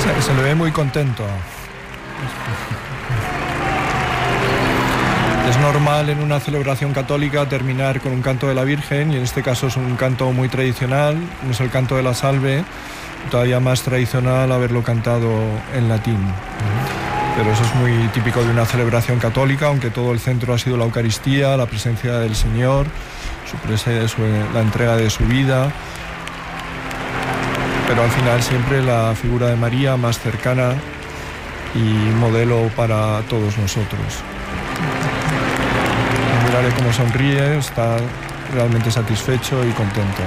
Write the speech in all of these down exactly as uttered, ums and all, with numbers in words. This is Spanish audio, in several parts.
Se, se le ve muy contento. Es normal en una celebración católica terminar con un canto de la Virgen, y en este caso es un canto muy tradicional, no es el canto de la Salve, todavía más tradicional haberlo cantado en latín. Pero eso es muy típico de una celebración católica, aunque todo el centro ha sido la Eucaristía, la presencia del Señor, su prese- su, la entrega de su vida, pero al final siempre la figura de María más cercana y modelo para todos nosotros. Mirarle cómo sonríe, está realmente satisfecho y contento.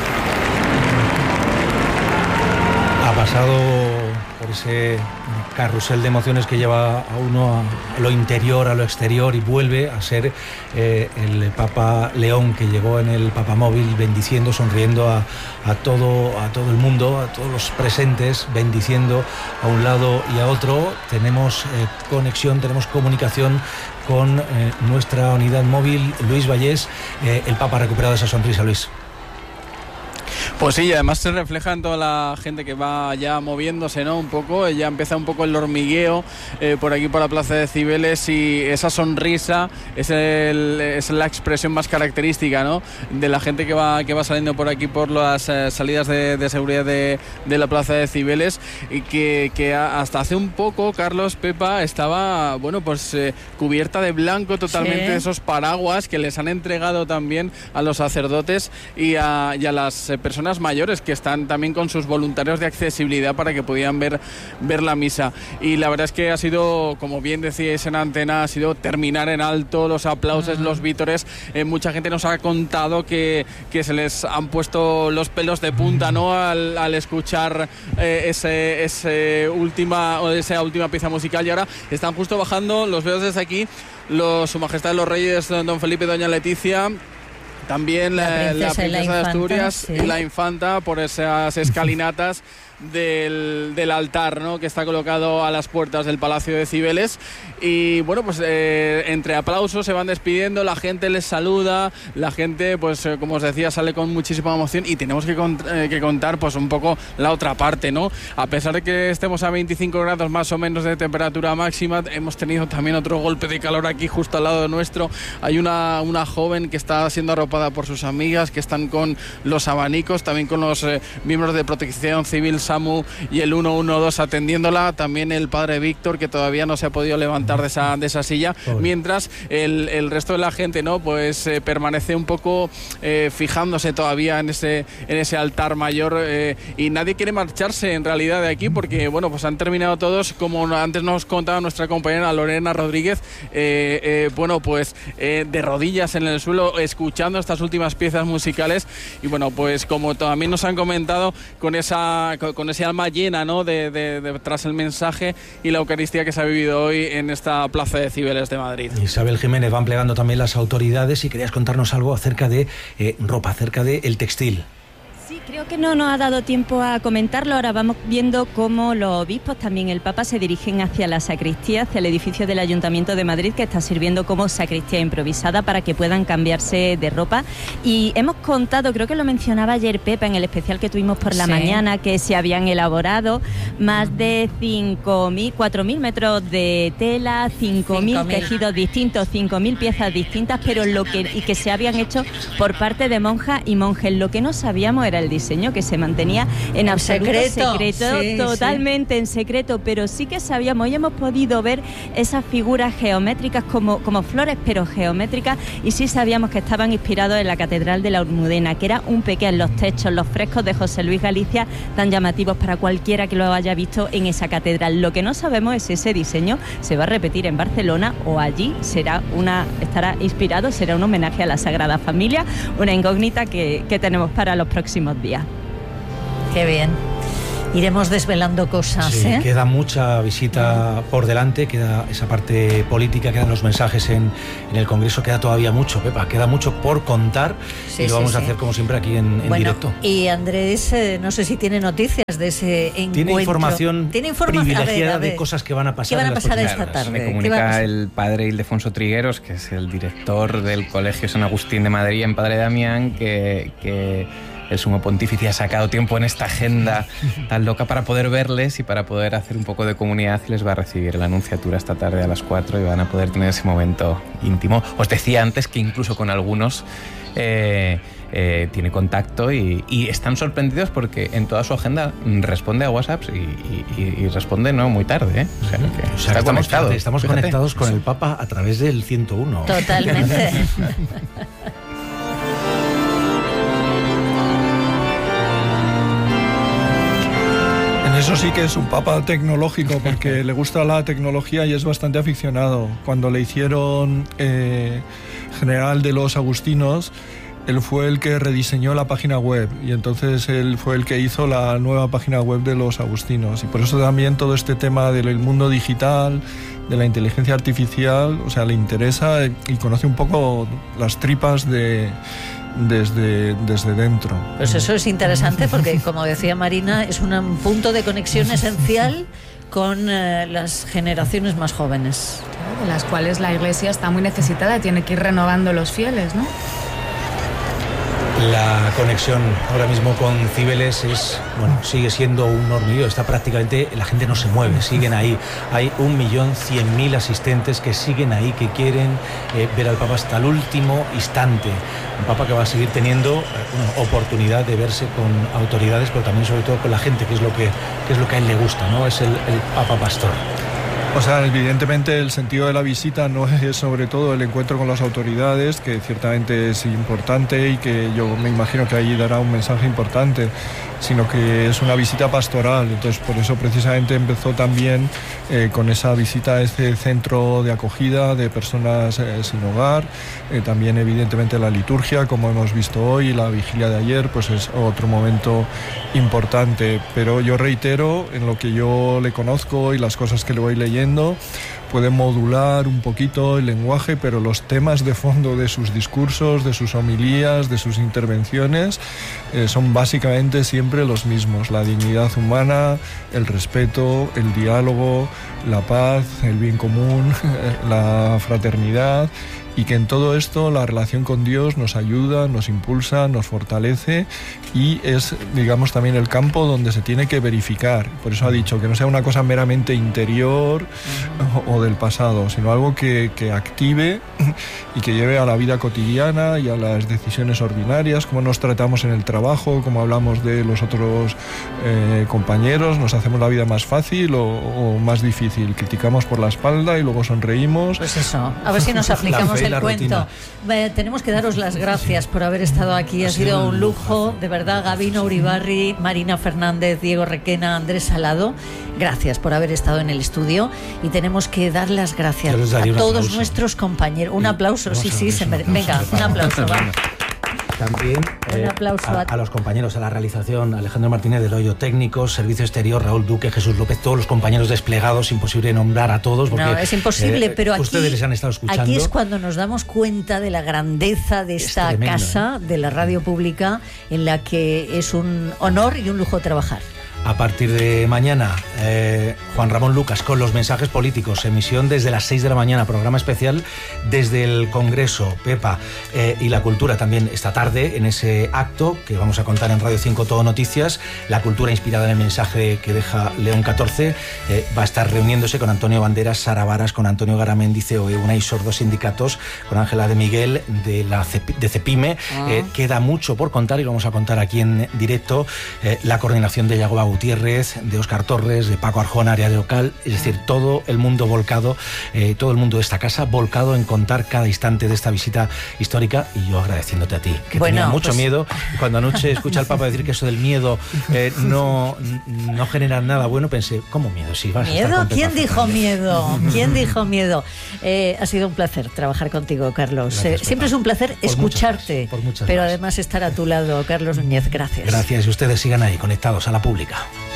Ha pasado por ese carrusel de emociones que lleva a uno a lo interior, a lo exterior, y vuelve a ser eh, el Papa León, que llegó en el Papamóvil bendiciendo, sonriendo a, a, todo, a todo el mundo, a todos los presentes, bendiciendo a un lado y a otro. Tenemos eh, conexión, tenemos comunicación con eh, nuestra unidad móvil. Luis Vallés, eh, el Papa ha recuperado esa sonrisa, Luis. Pues sí, y además se refleja en toda la gente que va ya moviéndose, ¿no? Un poco, ya empieza un poco el hormigueo eh, por aquí por la Plaza de Cibeles, y esa sonrisa es, el, es la expresión más característica, ¿no?, de la gente que va que va saliendo por aquí por las eh, salidas de, de seguridad de, de la Plaza de Cibeles, y que, que hasta hace un poco, Carlos, Pepa, estaba, bueno, pues eh, cubierta de blanco totalmente, sí, de esos paraguas que les han entregado también a los sacerdotes y a, y a las eh, personas mayores que están también con sus voluntarios de accesibilidad para que pudieran ver, ver la misa. Y la verdad es que ha sido, como bien decíais en antena, ha sido terminar en alto, los aplausos, uh-huh. los vítores. Eh, mucha gente nos ha contado que, que se les han puesto los pelos de punta, ¿no?, al, al escuchar eh, ese, ese última, esa última pieza musical. Y ahora están justo bajando, los veo desde aquí, los, Su Majestad los Reyes, don Felipe y doña Leticia. También la princesa, la princesa la infanta, de Asturias, sí, y la infanta, por esas escalinatas del, del altar, ¿no?, que está colocado a las puertas del Palacio de Cibeles. Y bueno, pues eh, entre aplausos se van despidiendo, la gente les saluda, la gente, pues eh, como os decía, sale con muchísima emoción, y tenemos que, cont- eh, que contar pues un poco la otra parte, ¿no? A pesar de que estemos a veinticinco grados más o menos de temperatura máxima, hemos tenido también otro golpe de calor aquí justo al lado nuestro. Hay una, una joven que está siendo arropada por sus amigas, que están con los abanicos, también con los eh, miembros de Protección Civil, SAMU y el uno uno dos atendiéndola, también el padre Víctor, que todavía no se ha podido levantar de esa, de esa silla, Pobre. mientras el, el resto de la gente, ¿no?, pues eh, permanece un poco eh, fijándose todavía en ese, en ese altar mayor, eh, y nadie quiere marcharse en realidad de aquí, porque bueno, pues han terminado todos, como antes nos contaba nuestra compañera Lorena Rodríguez, eh, eh, bueno, pues eh, de rodillas en el suelo, escuchando estas últimas piezas musicales. Y bueno, pues como también nos han comentado, con esa con, con ese alma llena, ¿no?, de, de, de tras el mensaje y la Eucaristía que se ha vivido hoy en esta Plaza de Cibeles de Madrid. Isabel Jiménez, van plegando también las autoridades, y querías contarnos algo acerca de eh, ropa, acerca de el textil. Sí, creo que no nos ha dado tiempo a comentarlo. Ahora vamos viendo cómo los obispos, también el Papa, se dirigen hacia la sacristía, hacia el edificio del Ayuntamiento de Madrid, que está sirviendo como sacristía improvisada para que puedan cambiarse de ropa. Y hemos contado, creo que lo mencionaba ayer Pepa en el especial que tuvimos por la sí. mañana, que se habían elaborado más de cinco mil, cuatro mil metros de tela, cinco mil tejidos distintos, cinco mil piezas distintas, pero lo que y que se habían hecho por parte de monjas y monjes. Lo que no sabíamos era el diseño, que se mantenía en absoluto secreto, secreto sí, totalmente sí. en secreto, pero sí que sabíamos, hoy hemos podido ver esas figuras geométricas como, como flores, pero geométricas, y sí sabíamos que estaban inspirados en la Catedral de la Almudena, que era un pequeño, los techos, los frescos de José Luis Galicia, tan llamativos para cualquiera que lo haya visto en esa catedral. Lo que no sabemos es si ese diseño se va a repetir en Barcelona o allí será una, estará inspirado, será un homenaje a la Sagrada Familia, una incógnita que, que tenemos para los próximos días. Qué bien. Iremos desvelando cosas. Sí, ¿eh? Queda mucha visita por delante, queda esa parte política, quedan los mensajes en, en el Congreso, queda todavía mucho, Pepa, queda mucho por contar, sí, y lo sí, vamos sí. a hacer como siempre aquí en, en bueno, directo. Y Andrés, eh, no sé si tiene noticias de ese encuentro. Tiene información, ¿Tiene información privilegiada a ver, a ver. de cosas que van a pasar. ¿Qué van a pasar esta claro, tarde? Me comunica el padre Ildefonso Trigueros, que es el director del Colegio San Agustín de Madrid en Padre Damián, que... que el sumo pontífice ha sacado tiempo en esta agenda tan loca para poder verles y para poder hacer un poco de comunidad, y les va a recibir la Nunciatura esta tarde a las cuatro y van a poder tener ese momento íntimo. Os decía antes que incluso con algunos eh, eh, tiene contacto y, y están sorprendidos porque en toda su agenda responde a WhatsApps y, y, y responde no muy tarde, ¿eh? O sea, que o sea, está estamos, conectado. estamos Fíjate. conectados con el Papa a través del ciento uno. Totalmente. Eso sí que es un papa tecnológico, porque le gusta la tecnología y es bastante aficionado. Cuando le hicieron eh, general de los agustinos, él fue el que rediseñó la página web, y entonces él fue el que hizo la nueva página web de los agustinos. Y por eso también todo este tema del mundo digital, de la inteligencia artificial, o sea, le interesa y conoce un poco las tripas de... Desde, desde dentro. Pues eso es interesante porque, como decía Marina, es un punto de conexión esencial con eh, las generaciones más jóvenes. Claro, de las cuales la Iglesia está muy necesitada, tiene que ir renovando los fieles, ¿no? La conexión ahora mismo con Cibeles es, bueno, sigue siendo un hormigueo, está prácticamente, la gente no se mueve, siguen ahí. Hay un millón cien mil asistentes que siguen ahí, que quieren eh, ver al Papa hasta el último instante. Un Papa que va a seguir teniendo una oportunidad de verse con autoridades, pero también sobre todo con la gente, que es lo que, que, es lo que a él le gusta, ¿no? Es el, el Papa Pastor. O sea, evidentemente el sentido de la visita no es sobre todo el encuentro con las autoridades, que ciertamente es importante y que yo me imagino que ahí dará un mensaje importante, sino que es una visita pastoral. Entonces, por eso precisamente empezó también eh, con esa visita a este centro de acogida de personas eh, sin hogar. Eh, también, evidentemente, la liturgia, como hemos visto hoy, la vigilia de ayer, pues es otro momento importante. Pero yo reitero, en lo que yo le conozco y las cosas que le voy leyendo, puede modular un poquito el lenguaje, pero los temas de fondo de sus discursos, de sus homilías, de sus intervenciones, eh, son básicamente siempre los mismos: la dignidad humana, el respeto, el diálogo, la paz, el bien común, la fraternidad, y que en todo esto la relación con Dios nos ayuda, nos impulsa, nos fortalece, y es, digamos, también el campo donde se tiene que verificar. Por eso ha dicho que no sea una cosa meramente interior o, o del pasado, sino algo que, que active y que lleve a la vida cotidiana y a las decisiones ordinarias, cómo nos tratamos en el trabajo, cómo hablamos de los otros eh, compañeros, nos hacemos la vida más fácil o, o más difícil, criticamos por la espalda y luego sonreímos. Pues eso, a ver si nos aplicamos el cuento. Eh, tenemos que daros las gracias por haber estado aquí, ha sido un lujo, de verdad. Gabino Uribarri, Marina Fernández, Diego Requena, Andrés Salado, gracias por haber estado en el estudio, y tenemos que dar las gracias a todos nuestros compañeros. Un aplauso, sí, sí, se mere... venga, un aplauso, vamos. También eh, a, a los compañeros, a la realización, Alejandro Martínez del Hoyo, técnicos, Servicio Exterior, Raúl Duque, Jesús López, todos los compañeros desplegados, imposible nombrar a todos. Porque, no, es imposible, eh, pero aquí, ustedes les han estado escuchando. Aquí es cuando nos damos cuenta de la grandeza de esta tremendo, casa, ¿eh? de la radio pública, en la que es un honor y un lujo trabajar. A partir de mañana, eh, Juan Ramón Lucas con los mensajes políticos, emisión desde las seis de la mañana, programa especial desde el Congreso, Pepa, eh, y la cultura también esta tarde en ese acto que vamos a contar en Radio cinco Todo Noticias. La cultura inspirada en el mensaje que deja León catorce eh, va a estar reuniéndose con Antonio Banderas, Sara Varas, con Antonio Garamendi, C O E, Unai Sordo, sindicatos, con Ángela de Miguel de la Cepi, de Cepime. Ah. Eh, queda mucho por contar y lo vamos a contar aquí en directo. Eh, la coordinación de Yagoba Gutiérrez, de Óscar Torres, de Paco Arjón, área de local, es decir, todo el mundo volcado, eh, todo el mundo de esta casa volcado en contar cada instante de esta visita histórica, y yo agradeciéndote a ti, que bueno, tenía mucho pues... miedo. Cuando anoche escuché al Papa decir que eso del miedo eh, no, no genera nada bueno, pensé, ¿cómo miedo? Si vas ¿Miedo? A estar ¿Quién dijo miedo? ¿Quién dijo miedo? Eh, ha sido un placer trabajar contigo, Carlos. Gracias, eh, siempre es un placer por escucharte, muchas, por muchas pero más. Además estar a tu lado, Carlos Núñez. Gracias. Gracias, y ustedes sigan ahí, conectados a la pública.